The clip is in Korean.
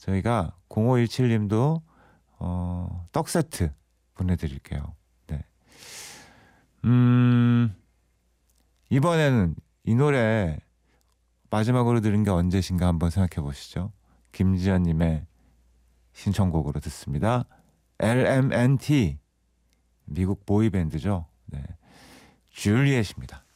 저희가 0517님도 떡 세트 보내드릴게요. 네. 이번에는 이 노래 마지막으로 들은 게 언제신가 한번 생각해 보시죠. 김지연님의 신청곡으로 듣습니다. LMNT, 미국 보이밴드죠. 네. 줄리엣입니다.